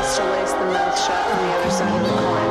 best to lace the mouth shut on the other side of the coin.